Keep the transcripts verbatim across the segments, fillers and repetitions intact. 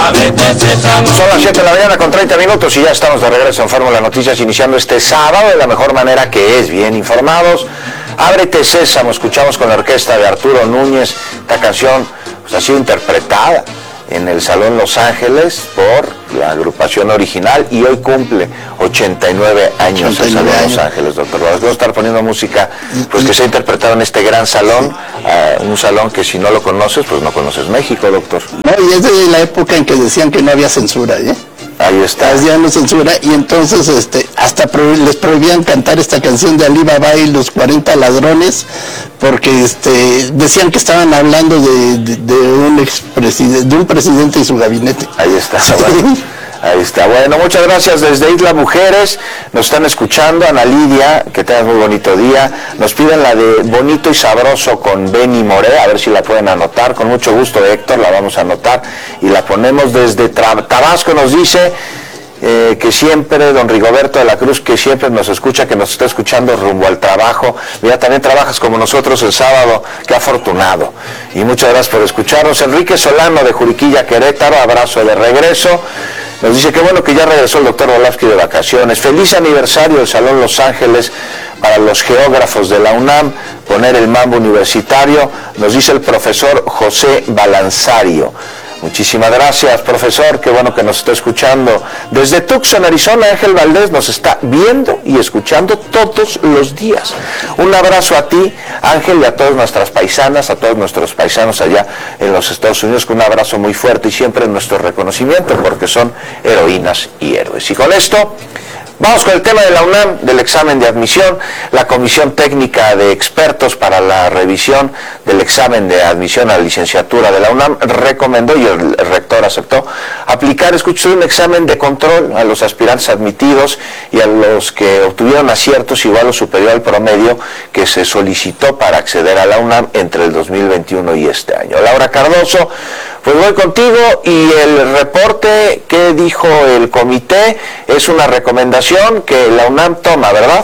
Son las siete de la mañana con treinta minutos y ya estamos de regreso en Fórmula Noticias, iniciando este sábado de la mejor manera, que es bien informados. Ábrete Sésamo, escuchamos con la orquesta de Arturo Núñez. Esta canción pues, ha sido interpretada en el Salón Los Ángeles por la agrupación original y hoy cumple ochenta y nueve años el Salón Los Ángeles, doctor. Vamos a estar poniendo música pues que se ha interpretado en este gran salón, uh, un salón que si no lo conoces, pues no conoces México, doctor. No, y es de la época en que decían que no había censura, ¿eh? Ahí está. Ya no censura, y entonces este hasta pro, les prohibían cantar esta canción de Ali Baba y los cuarenta ladrones, porque este decían que estaban hablando de, de, de un expresidente, de un presidente y su gabinete. Ahí está, bueno. Ahí está. Bueno, muchas gracias desde Isla Mujeres. Nos están escuchando. Ana Lidia, que tengas muy bonito día. Nos piden la de Bonito y Sabroso con Benny Moré, a ver si la pueden anotar. Con mucho gusto, Héctor, la vamos a anotar y la ponemos desde Tra- Tabasco. Nos dice eh, que siempre, don Rigoberto de la Cruz, que siempre nos escucha, que nos está escuchando rumbo al trabajo. Mira, también trabajas como nosotros el sábado, qué afortunado. Y muchas gracias por escucharnos. Enrique Solano de Juriquilla, Querétaro, abrazo de regreso. Nos dice que bueno que ya regresó el doctor Volavsky de vacaciones. Feliz aniversario del Salón Los Ángeles para los geógrafos de la UNAM, poner el mambo universitario, nos dice el profesor José Balanzario. Muchísimas gracias, profesor, qué bueno que nos está escuchando. Desde Tucson, Arizona, Ángel Valdés nos está viendo y escuchando todos los días. Un abrazo a ti, Ángel, y a todas nuestras paisanas, a todos nuestros paisanos allá en los Estados Unidos, con un abrazo muy fuerte y siempre nuestro reconocimiento, porque son heroínas y héroes. Y con esto vamos con el tema de la UNAM, del examen de admisión. La Comisión Técnica de Expertos para la Revisión del Examen de Admisión a la Licenciatura de la UNAM recomendó, y el rector aceptó, aplicar, escuche, un examen de control a los aspirantes admitidos y a los que obtuvieron aciertos igual o superior al promedio que se solicitó para acceder a la UNAM entre el dos mil veintiuno y este año. Laura Cardoso, pues voy contigo, y el reporte que dijo el comité es una recomendación que la UNAM toma, ¿verdad?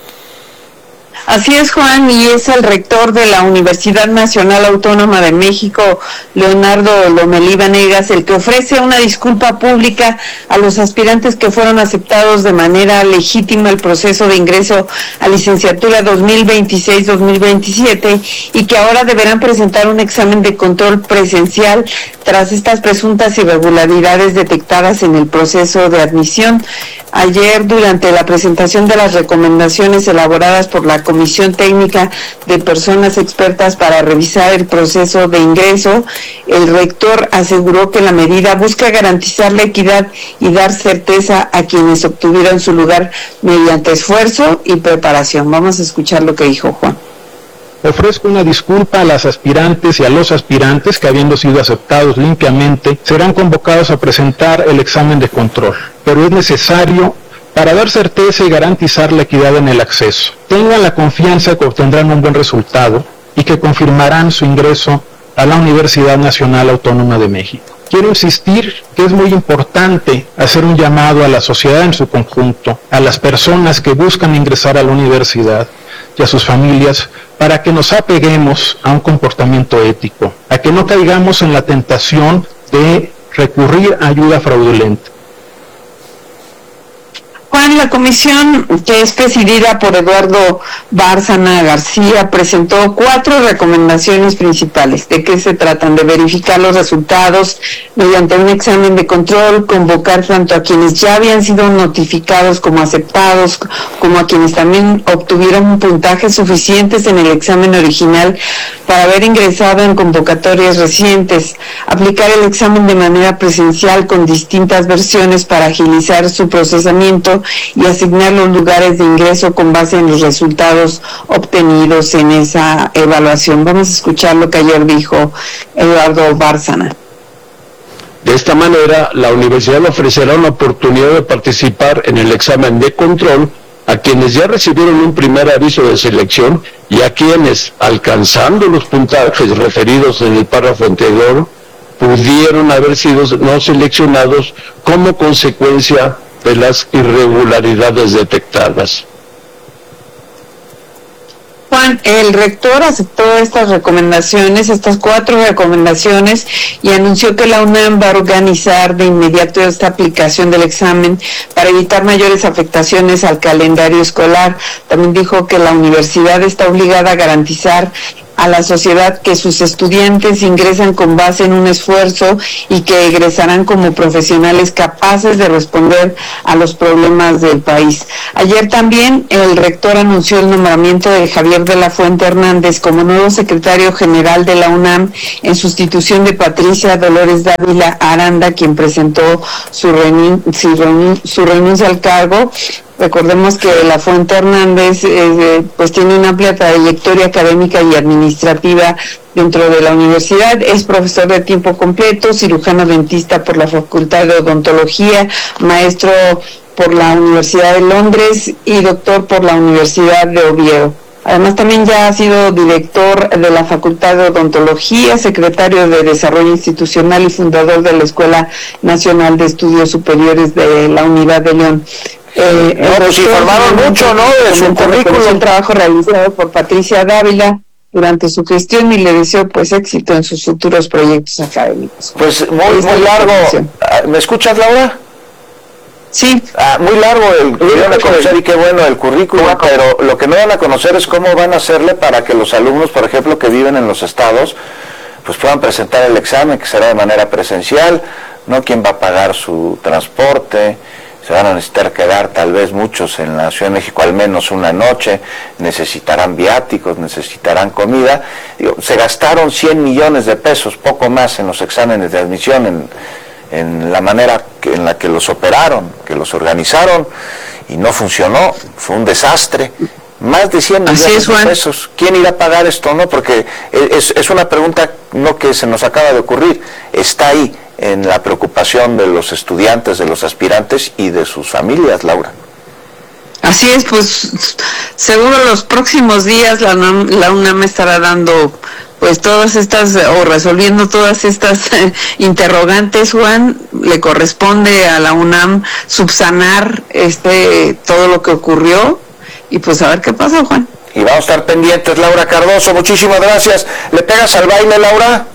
Así es, Juan, y es el rector de la Universidad Nacional Autónoma de México, Leonardo Lomelí Vanegas, el que ofrece una disculpa pública a los aspirantes que fueron aceptados de manera legítima al proceso de ingreso a licenciatura dos mil veintiséis dos mil veintisiete y que ahora deberán presentar un examen de control presencial tras estas presuntas irregularidades detectadas en el proceso de admisión. Ayer, durante la presentación de las recomendaciones elaboradas por la Comisión Técnica de Personas Expertas para revisar el proceso de ingreso, el rector aseguró que la medida busca garantizar la equidad y dar certeza a quienes obtuvieron su lugar mediante esfuerzo y preparación. Vamos a escuchar lo que dijo Juan. Ofrezco una disculpa a las aspirantes y a los aspirantes que, habiendo sido aceptados limpiamente, serán convocados a presentar el examen de control, pero es necesario para dar certeza y garantizar la equidad en el acceso. Tengan la confianza que obtendrán un buen resultado y que confirmarán su ingreso a la Universidad Nacional Autónoma de México. Quiero insistir que es muy importante hacer un llamado a la sociedad en su conjunto, a las personas que buscan ingresar a la universidad y a sus familias, para que nos apeguemos a un comportamiento ético, a que no caigamos en la tentación de recurrir a ayuda fraudulenta. Juan, la comisión, que es presidida por Eduardo Bárcena García, presentó cuatro recomendaciones principales. ¿De qué se tratan? De verificar los resultados mediante un examen de control, convocar tanto a quienes ya habían sido notificados como aceptados, como a quienes también obtuvieron puntajes suficientes en el examen original para haber ingresado en convocatorias recientes, aplicar el examen de manera presencial con distintas versiones para agilizar su procesamiento y asignar los lugares de ingreso con base en los resultados obtenidos en esa evaluación. Vamos a escuchar lo que ayer dijo Eduardo Bárcena. De esta manera, la universidad ofrecerá una oportunidad de participar en el examen de control a quienes ya recibieron un primer aviso de selección y a quienes, alcanzando los puntajes referidos en el párrafo anterior, pudieron haber sido no seleccionados como consecuencia de las irregularidades detectadas. Juan, el rector aceptó estas recomendaciones, estas cuatro recomendaciones, y anunció que la UNAM va a organizar de inmediato esta aplicación del examen para evitar mayores afectaciones al calendario escolar. También dijo que la universidad está obligada a garantizar a la sociedad que sus estudiantes ingresan con base en un esfuerzo y que egresarán como profesionales capaces de responder a los problemas del país. Ayer también el rector anunció el nombramiento de Javier de la Fuente Hernández como nuevo secretario general de la UNAM en sustitución de Patricia Dolores Dávila Aranda, quien presentó su, renun- su, renun- su renuncia al cargo. Recordemos que La Fuente Hernández eh, pues tiene una amplia trayectoria académica y administrativa dentro de la universidad. Es profesor de tiempo completo, cirujano dentista por la Facultad de Odontología, maestro por la Universidad de Londres y doctor por la Universidad de Oviedo. Además, también ya ha sido director de la Facultad de Odontología, secretario de Desarrollo Institucional y fundador de la Escuela Nacional de Estudios Superiores de la Unidad de León. Eh, no, pues informaron mucho, ¿no?, de su currículum. El trabajo realizado por Patricia Dávila durante su gestión y le deseo pues éxito en sus futuros proyectos académicos. Pues muy, muy largo. ¿Me escuchas, Laura? Sí. Ah, muy largo el que van a conocer y qué bueno el currículum, pero lo que no van a conocer es cómo van a hacerle para que los alumnos, por ejemplo, que viven en los estados, pues puedan presentar el examen, que será de manera presencial, ¿no? ¿Quién va a pagar su transporte? Se van a necesitar quedar tal vez muchos en la Ciudad de México al menos una noche, necesitarán viáticos, necesitarán comida. Digo, se gastaron cien millones de pesos, poco más, en los exámenes de admisión, en, en la manera que, en la que los operaron, que los organizaron, y no funcionó, fue un desastre. Más de cien millones de pesos. ¿Quién irá a pagar esto, no? Porque es, es una pregunta no que se nos acaba de ocurrir, está ahí, en la preocupación de los estudiantes, de los aspirantes y de sus familias, Laura. Así es, pues seguro los próximos días la UNAM, la UNAM estará dando pues todas estas, o resolviendo todas estas eh, interrogantes, Juan. Le corresponde a la UNAM subsanar este todo lo que ocurrió y pues a ver qué pasa, Juan. Y vamos a estar pendientes. Laura Cardoso, muchísimas gracias. ¿Le pegas al baile, Laura?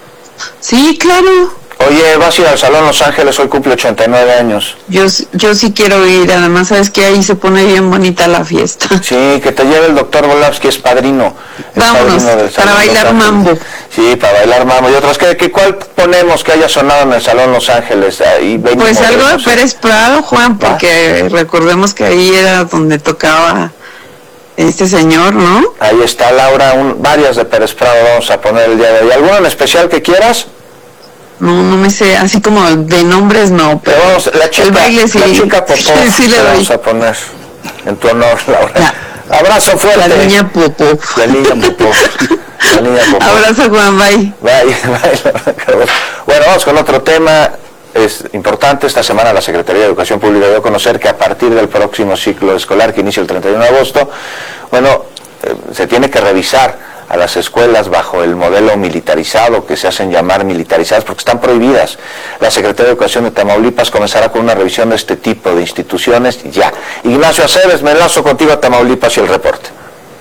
Sí, claro. Oye, vas a ir al Salón Los Ángeles, hoy cumple ochenta y nueve años. Yo, yo sí quiero ir, además sabes que ahí se pone bien bonita la fiesta. Sí, que te lleve el doctor Volavsky, es padrino. Es Vámonos, padrino del para bailar mambo. Sí, para bailar mambo. Y otras, ¿qué, qué, ¿cuál ponemos que haya sonado en el Salón Los Ángeles? Ahí, pues algo de Pérez Prado, Juan, porque ¿Ah? recordemos que ahí era donde tocaba este señor, ¿no? Ahí está, Laura, un, varias de Pérez Prado vamos a poner el día de hoy. ¿Alguna en especial que quieras? No, no me sé, así como de nombres no, pero, pero vamos, la chica, el baile sí, la chica Popó, sí, sí le vamos a poner en tu honor, Laura. La, Abrazo fuerte. La niña Popó. La niña Popó. La niña Popó. Abrazo, Juan, bye. Bye, bye. Bueno, vamos con otro tema. Es importante, esta semana la Secretaría de Educación Pública dio a conocer que a partir del próximo ciclo escolar, que inicia el treinta y uno de agosto, bueno, eh, se tiene que revisar a las escuelas bajo el modelo militarizado, que se hacen llamar militarizadas porque están prohibidas. La Secretaría de Educación de Tamaulipas comenzará con una revisión de este tipo de instituciones ya. Ignacio Aceves, me enlazo contigo a Tamaulipas y el reporte.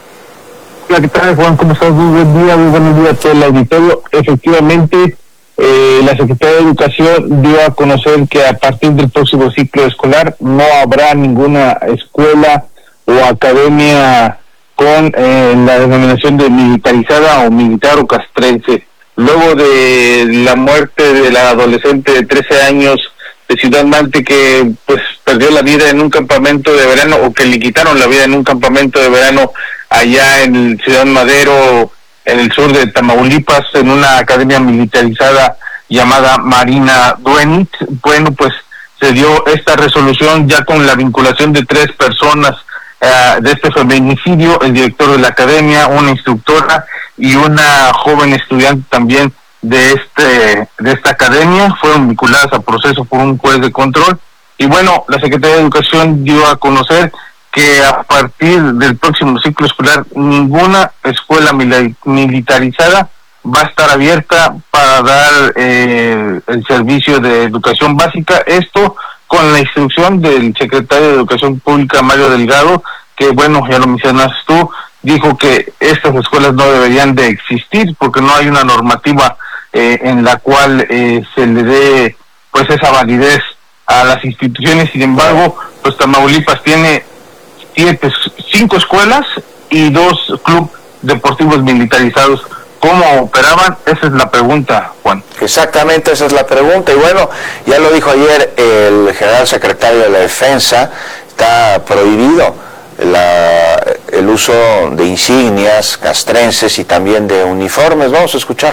Hola, ¿qué tal, Juan? ¿Cómo estás? Muy buen día, muy buenos días a todo el auditorio. Efectivamente, eh, la Secretaría de Educación dio a conocer que a partir del próximo ciclo escolar no habrá ninguna escuela o academia con eh, la denominación de militarizada o militar o castrense. Luego de la muerte de la adolescente de trece años de Ciudad Mante, que pues perdió la vida en un campamento de verano, o que le quitaron la vida en un campamento de verano allá en Ciudad Madero, en el sur de Tamaulipas, en una academia militarizada llamada Marina Duenit. Bueno, pues se dio esta resolución ya con la vinculación de tres personas Uh, de este feminicidio, el director de la academia, una instructora y una joven estudiante también de este de esta academia, fueron vinculadas a proceso por un juez de control. Y bueno, la Secretaría de Educación dio a conocer que a partir del próximo ciclo escolar ninguna escuela mil- militarizada va a estar abierta para dar eh, el servicio de educación básica. Esto con la instrucción del secretario de Educación Pública, Mario Delgado, que bueno, ya lo mencionas tú, dijo que estas escuelas no deberían de existir porque no hay una normativa eh, en la cual eh, se le dé pues esa validez a las instituciones. Sin embargo, pues Tamaulipas tiene siete, cinco escuelas y dos clubes deportivos militarizados. ¿Cómo operaban? Esa es la pregunta, Juan. Exactamente, esa es la pregunta. Y bueno, ya lo dijo ayer el general secretario de la Defensa, está prohibido la, el uso de insignias castrenses y también de uniformes. Vamos a escuchar.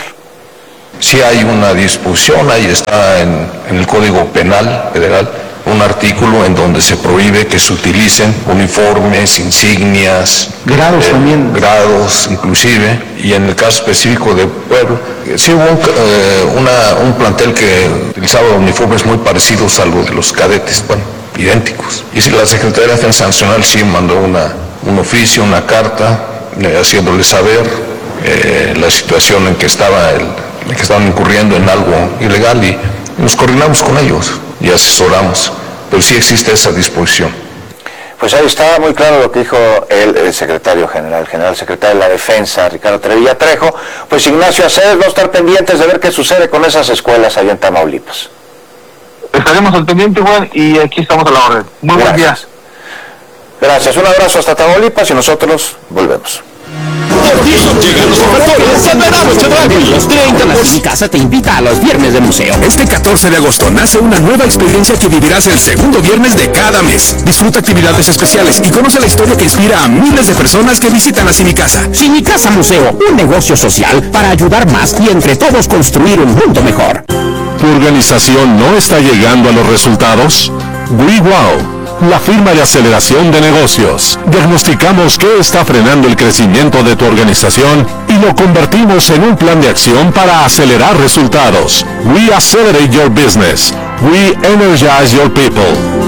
Sí hay una disposición, ahí está en, en el Código Penal Federal, un artículo en donde se prohíbe que se utilicen uniformes, insignias, grados eh, también, grados inclusive, y en el caso específico de Puebla, sí hubo un, eh, una, un plantel que utilizaba uniformes muy parecidos a los de los cadetes, bueno, idénticos. Y la Secretaría de Defensa Nacional sí mandó una, un oficio, una carta, eh, haciéndole saber eh, la situación en que estaba el, en que estaban incurriendo en algo ilegal, y nos coordinamos con ellos y asesoramos, pero sí existe esa disposición. Pues ahí está muy claro lo que dijo el, el secretario general, el general secretario de la Defensa, Ricardo Trevilla Trejo. Pues Ignacio Aceves, vamos a estar pendientes de ver qué sucede con esas escuelas allá en Tamaulipas. Estaremos al pendiente, Juan, y aquí estamos a la orden. Muy buenos días. Gracias, un abrazo hasta Tamaulipas y nosotros volvemos. Por fin llegan los ofertones en verano Chedraui. Los treinta Nací Mi Casa te invita a los viernes de museo. Este catorce de agosto nace una nueva experiencia que vivirás el segundo viernes de cada mes. Disfruta actividades especiales y conoce la historia que inspira a miles de personas que visitan Nací Mi Casa. Nací Mi Casa Museo, un negocio social para ayudar más y entre todos construir un mundo mejor. ¿Tu organización no está llegando a los resultados? WeWow, la firma de aceleración de negocios. Diagnosticamos qué está frenando el crecimiento de tu organización y lo convertimos en un plan de acción para acelerar resultados. We accelerate your business. We energize your people.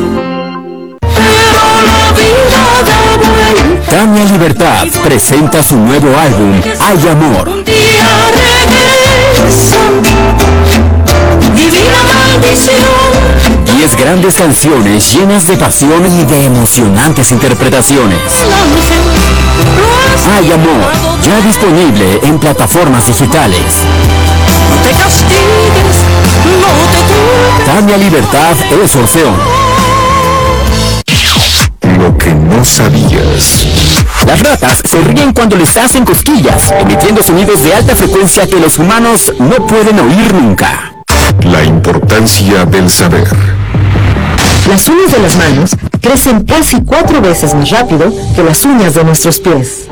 Tania Libertad presenta su nuevo álbum, Hay Amor. Divina maldición. Diez grandes canciones llenas de pasión y de emocionantes interpretaciones. Hay Amor, ya disponible en plataformas digitales. No te castigues, no te culpes. Tania Libertad es Orfeón. Lo que no sabías. Las ratas se ríen cuando les hacen cosquillas, emitiendo sonidos de alta frecuencia que los humanos no pueden oír nunca. La importancia del saber. Las uñas de las manos crecen casi cuatro veces más rápido que las uñas de nuestros pies.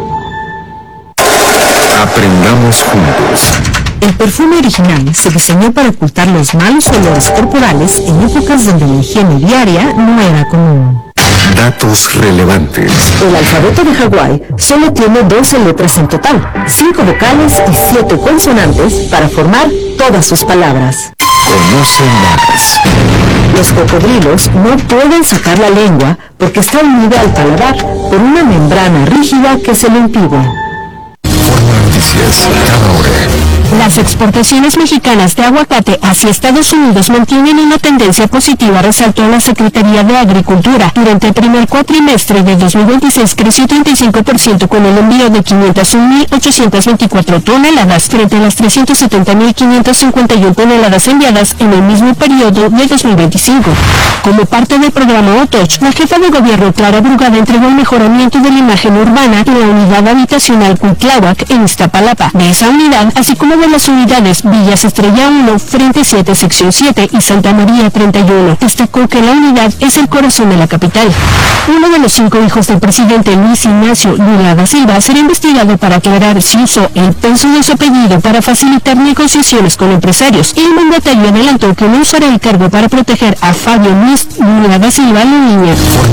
Aprendamos juntos. El perfume original se diseñó para ocultar los malos olores corporales en épocas donde la higiene diaria no era común. Datos relevantes. El alfabeto de Hawái solo tiene doce letras en total, cinco vocales y siete consonantes para formar todas sus palabras. Conoce más. Los cocodrilos no pueden sacar la lengua porque está unida al paladar por una membrana rígida que se lo impide. Noticias cada hora. Las exportaciones mexicanas de aguacate hacia Estados Unidos mantienen una tendencia positiva, resaltó la Secretaría de Agricultura. Durante el primer cuatrimestre de dos mil veintiséis creció treinta y cinco por ciento con el envío de quinientas un mil ochocientas veinticuatro toneladas frente a las trescientas setenta mil quinientas cincuenta y una toneladas enviadas en el mismo periodo de dos mil veinticinco. Como parte del programa Otoch, la jefa de gobierno Clara Brugada entregó el mejoramiento de la imagen urbana en la unidad habitacional Cuitláhuac en Iztapalapa. De esa unidad, así como de las unidades Villas Estrella uno, Frente siete, Sección siete y Santa María treinta y uno. Destacó que la unidad es el corazón de la capital. Uno de los cinco hijos del presidente Luis Ignacio Lula da Silva será investigado para aclarar si usó el peso de su apellido para facilitar negociaciones con empresarios. El mandatario adelantó que no usará el cargo para proteger a Fabio Luis Lula da Silva, la niña.